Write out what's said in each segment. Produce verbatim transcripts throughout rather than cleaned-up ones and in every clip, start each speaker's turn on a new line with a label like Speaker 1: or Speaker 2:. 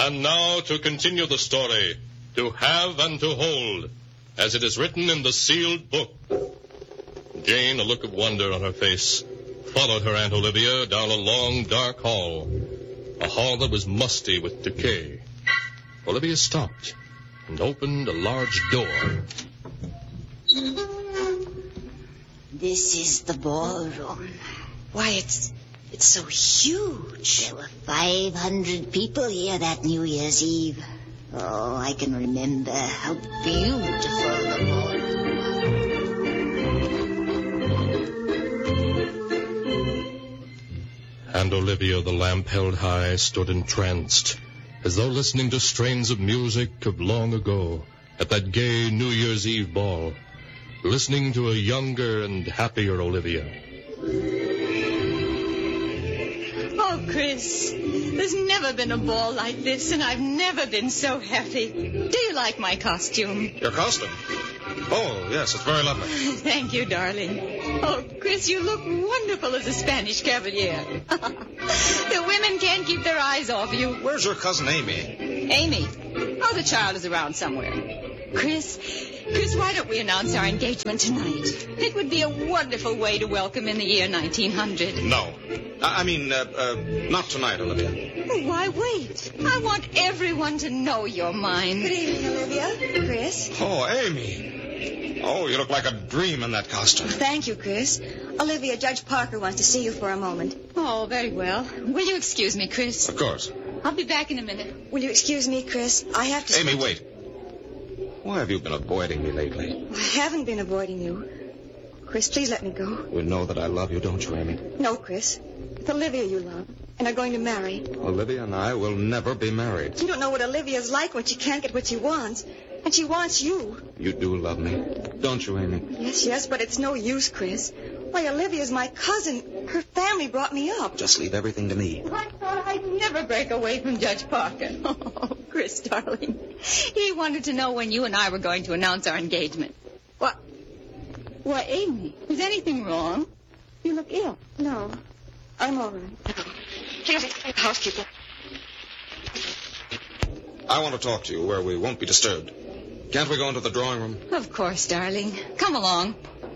Speaker 1: And now to continue the story, To Have and to Hold, as it is written in the sealed book. Jane, a look of wonder on her face, followed her Aunt Olivia down a long, dark hall, a hall that was musty with decay. Olivia stopped and opened a large door.
Speaker 2: This is the ballroom. Why, it's it's so huge. There were five hundred people here that New Year's Eve. Oh, I can remember how beautiful the ballroom
Speaker 1: was. And Olivia, the lamp held high, stood entranced, as though listening to strains of music of long ago at that gay New Year's Eve ball, listening to a younger and happier Olivia.
Speaker 3: Oh, Chris, there's never been a ball like this, and I've never been so happy. Do you like my costume?
Speaker 4: Your costume? Oh, yes, it's very lovely.
Speaker 3: Thank you, darling. Oh, Chris, you look wonderful as a Spanish cavalier. The women can't keep their eyes off you.
Speaker 4: Where's your cousin Amy?
Speaker 3: Amy? Oh, the child is around somewhere. Chris, Chris, why don't we announce our engagement tonight? It would be a wonderful way to welcome in the year nineteen hundred.
Speaker 4: No. I mean, uh, uh, not tonight, Olivia.
Speaker 3: Oh, why wait? I want everyone to know you're mine.
Speaker 5: Good evening, Olivia. Chris.
Speaker 4: Oh, Amy. Oh, you look like a dream in that costume.
Speaker 5: Thank you, Chris. Olivia, Judge Parker wants to see you for a moment.
Speaker 3: Oh, very well. Will you excuse me, Chris?
Speaker 4: Of course.
Speaker 3: I'll be back in a minute.
Speaker 5: Will you excuse me, Chris? I have to...
Speaker 4: Amy, wait. Why have you been avoiding me lately?
Speaker 5: I haven't been avoiding you. Chris, please let me go.
Speaker 4: You know that I love you, don't you, Amy?
Speaker 5: No, Chris. It's Olivia you love and are going to marry.
Speaker 4: Olivia and I will never be married.
Speaker 5: You don't know what Olivia's like when she can't get what she wants. And she wants you.
Speaker 4: You do love me, don't you, Amy?
Speaker 5: Yes, yes, but it's no use, Chris. Why, Olivia's my cousin. Her family brought me up.
Speaker 4: Just leave everything to me.
Speaker 3: I thought I'd never break away from Judge Parker. Oh, Chris, darling. He wanted to know when you and I were going to announce our engagement. What? Why, Amy, is anything wrong? You look ill.
Speaker 5: No, I'm all right. Please, housekeeper.
Speaker 4: I want to talk to you where we won't be disturbed. Can't we go into the drawing room?
Speaker 3: Of course, darling. Come along.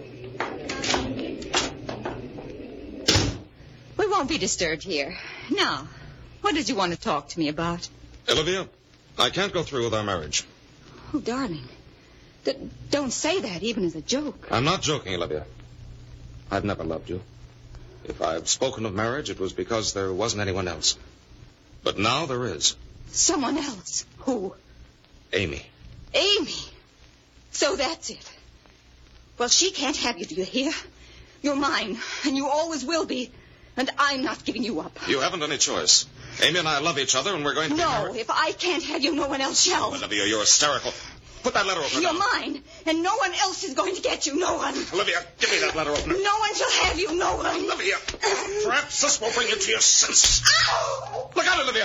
Speaker 3: We won't be disturbed here. Now, what did you want to talk to me about?
Speaker 4: Olivia, I can't go through with our marriage.
Speaker 3: Oh, darling. D- don't say that, even as a joke.
Speaker 4: I'm not joking, Olivia. I've never loved you. If I've spoken of marriage, it was because there wasn't anyone else. But now there is.
Speaker 3: Someone else? Who?
Speaker 4: Amy.
Speaker 3: Amy? So that's it. Well, she can't have you, do you hear? You're mine, and you always will be. And I'm not giving you up.
Speaker 4: You haven't any choice. Amy and I love each other, and we're going to
Speaker 3: no,
Speaker 4: be married.
Speaker 3: No, if I can't have you, no one else shall.
Speaker 4: Oh, Olivia, you're hysterical. Put that letter opener
Speaker 3: You're
Speaker 4: down.
Speaker 3: mine, and no one else is going to get you. No one.
Speaker 4: Olivia, give me that letter opener.
Speaker 3: No one shall have you. No one.
Speaker 4: Olivia, perhaps this will bring you to your senses.
Speaker 3: Ow!
Speaker 4: Look out, Olivia.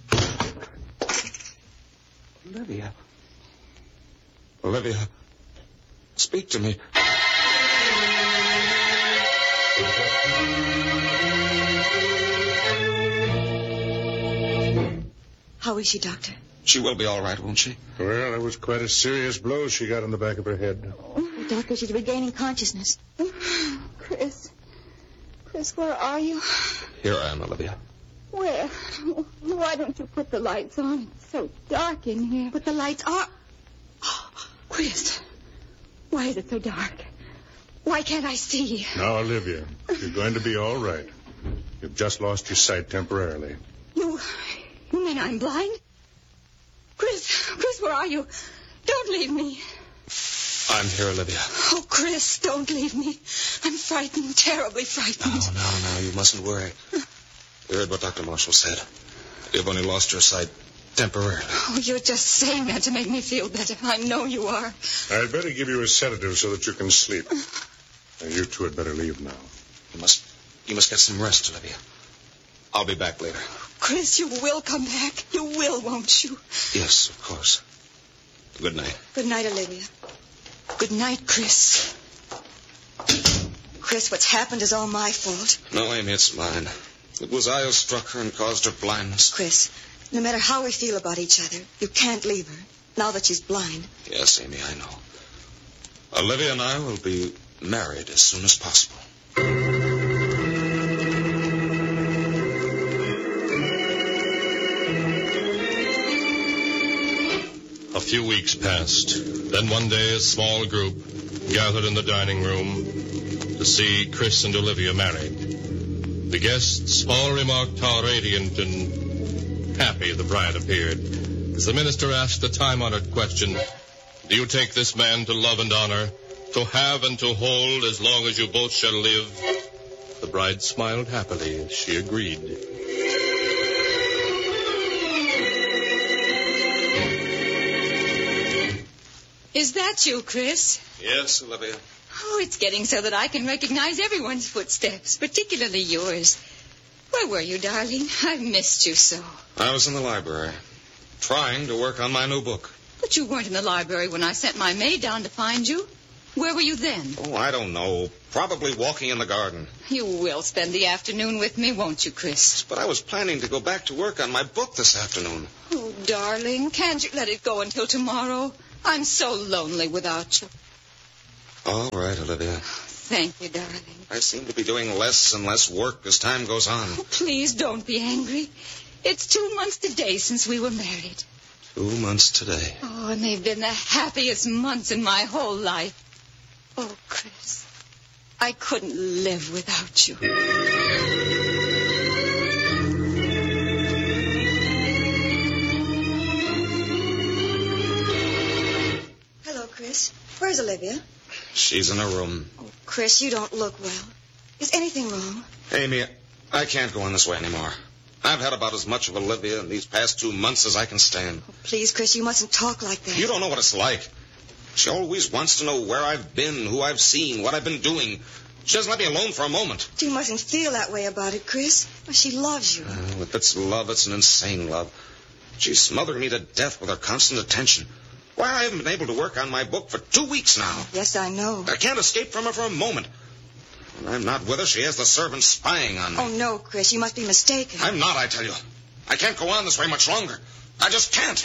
Speaker 4: Olivia. Olivia, speak to me.
Speaker 5: How is she, Doctor?
Speaker 4: She will be all right, won't she?
Speaker 6: Well, it was quite a serious blow she got on the back of her head.
Speaker 5: Oh, Doctor, she's regaining consciousness.
Speaker 3: Chris. Chris, where are you?
Speaker 4: Here I am, Olivia.
Speaker 3: Where? Why don't you put the lights on? It's so dark in here.
Speaker 5: But the lights are...
Speaker 3: Oh, Chris, why is it so dark? Why can't I see?
Speaker 6: Now, Olivia, you're going to be all right. You've just lost your sight temporarily.
Speaker 3: You... You mean I'm blind? Chris, Chris, where are you? Don't leave me.
Speaker 4: I'm here, Olivia.
Speaker 3: Oh, Chris, don't leave me. I'm frightened, terribly frightened.
Speaker 4: No, no, no, you mustn't worry. You heard what Doctor Marshall said. You've only lost your sight temporarily.
Speaker 3: Oh, you're just saying that to make me feel better. I know you are.
Speaker 6: I'd better give you a sedative so that you can sleep. And you two had better leave now.
Speaker 4: You must, you must get some rest, Olivia. I'll be back later.
Speaker 3: Chris, you will come back. You will, won't you?
Speaker 4: Yes, of course. Good night.
Speaker 5: Good night, Olivia.
Speaker 3: Good night, Chris.
Speaker 5: Chris, what's happened is all my fault.
Speaker 4: No, Amy, it's mine. It was I who struck her and caused her blindness.
Speaker 5: Chris, No matter how we feel about each other, you can't leave her, now that she's blind.
Speaker 4: Yes, Amy, I know. Olivia and I will be married as soon as possible.
Speaker 1: A few weeks passed. Then one day a small group gathered in the dining room to see Chris and Olivia married. The guests all remarked how radiant and happy the bride appeared as the minister asked the time-honored question, do you take this man to love and honor, to have and to hold as long as you both shall live? The bride smiled happily as she agreed.
Speaker 3: Is that you, Chris?
Speaker 4: Yes, Olivia.
Speaker 3: Oh, it's getting so that I can recognize everyone's footsteps, particularly yours. Where were you, darling? I've missed you so.
Speaker 4: I was in the library, trying to work on my new book.
Speaker 3: But you weren't in the library when I sent my maid down to find you. Where were you then?
Speaker 4: Oh, I don't know. Probably walking in the garden.
Speaker 3: You will spend the afternoon with me, won't you, Chris?
Speaker 4: But I was planning to go back to work on my book this afternoon.
Speaker 3: Oh, darling, can't you let it go until tomorrow? I'm so lonely without you.
Speaker 4: All right, Olivia.
Speaker 3: Thank you, darling.
Speaker 4: I seem to be doing less and less work as time goes on.
Speaker 3: Oh, please don't be angry. It's two months today since we were married.
Speaker 4: Two months today.
Speaker 3: Oh, and they've been the happiest months in my whole life. Oh, Chris, I couldn't live without you.
Speaker 5: Hello, Chris. Where's Olivia?
Speaker 4: She's in her room.
Speaker 5: Oh, Chris, you don't look well. Is anything wrong?
Speaker 4: Amy, I can't go on this way anymore. I've had about as much of Olivia in these past two months as I can stand.
Speaker 5: Oh, please, Chris, you mustn't talk like that.
Speaker 4: You don't know what it's like. She always wants to know where I've been, who I've seen, what I've been doing. She doesn't let me alone for a moment.
Speaker 5: You mustn't feel that way about it, Chris. Well, she loves you.
Speaker 4: Oh, if it's love, it's an insane love. She's smothered me to death with her constant attention. Why, I haven't been able to work on my book for two weeks now.
Speaker 5: Yes, I know.
Speaker 4: I can't escape from her for a moment. When I'm not with her, she has the servants spying on me.
Speaker 5: Oh, no, Chris, you must be mistaken.
Speaker 4: I'm not, I tell you. I can't go on this way much longer. I just can't.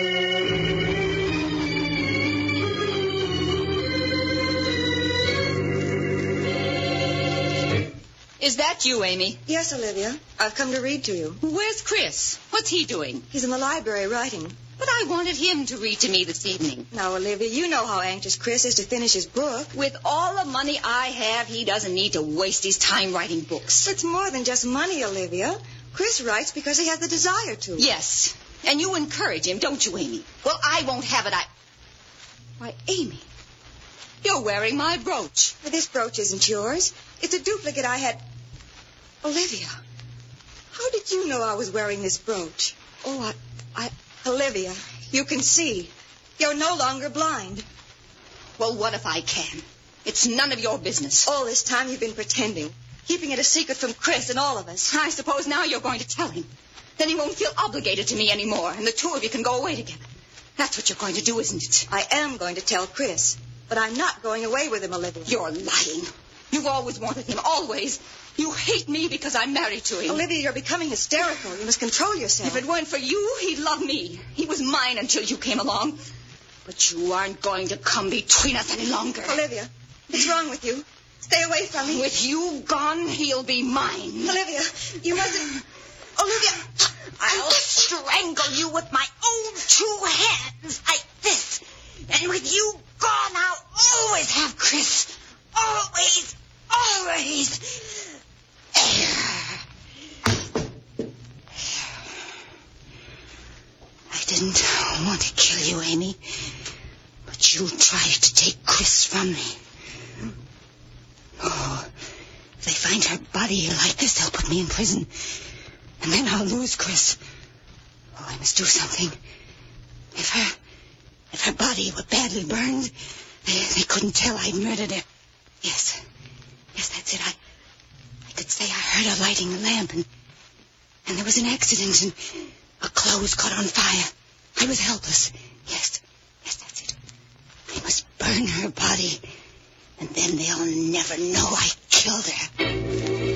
Speaker 3: Is that you, Amy?
Speaker 5: Yes, Olivia. I've come to read to you.
Speaker 3: Where's Chris? What's he doing?
Speaker 5: He's in the library writing.
Speaker 3: But I wanted him to read to me this evening.
Speaker 5: Now, Olivia, you know how anxious Chris is to finish his book.
Speaker 3: With all the money I have, he doesn't need to waste his time writing books.
Speaker 5: It's more than just money, Olivia. Chris writes because he has the desire to.
Speaker 3: Yes. And you encourage him, don't you, Amy? Well, I won't have it. I... Why, Amy, you're wearing my brooch.
Speaker 5: But this brooch isn't yours. It's a duplicate I had... Olivia, how did you know I was wearing this brooch? Oh, I... I... Olivia, you can see. You're no longer blind.
Speaker 3: Well, what if I can? It's none of your business.
Speaker 5: All this time you've been pretending, keeping it a secret from Chris and all of us.
Speaker 3: I suppose now you're going to tell him. Then he won't feel obligated to me anymore, and the two of you can go away together. That's what you're going to do, isn't it?
Speaker 5: I am going to tell Chris, but I'm not going away with him, Olivia.
Speaker 3: You're lying. You've always wanted him, always. You hate me because I'm married to him.
Speaker 5: Olivia, you're becoming hysterical. You must control yourself.
Speaker 3: If it weren't for you, he'd love me. He was mine until you came along. But you aren't going to come between us any longer.
Speaker 5: Olivia, what's wrong with you? Stay away from me.
Speaker 3: With you gone, he'll be mine.
Speaker 5: Olivia, you mustn't... Olivia,
Speaker 3: I'll strangle you with my own two hands like this. And with you gone, I'll always have Chris. Always, always... I didn't want to kill you, Amy, but you tried to take Chris from me. Oh, if they find her body here like this, they'll put me in prison, and then I'll lose Chris. Oh, I must do something. If her, if her body were badly burned, they, they couldn't tell I'd murdered her. Yes, yes, that's it. I. I could say I heard her lighting the lamp, and, and there was an accident, and her clothes caught on fire. I was helpless. Yes, yes, that's it. I must burn her body, and then they'll never know I killed her.